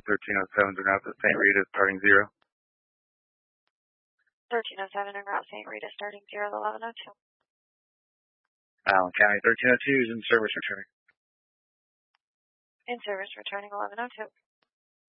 1307 en route to St. Rita starting 0. 1307 en route St. Rita starting 0 to 1102. Allen County 1302 is in service returning. In service returning 1102.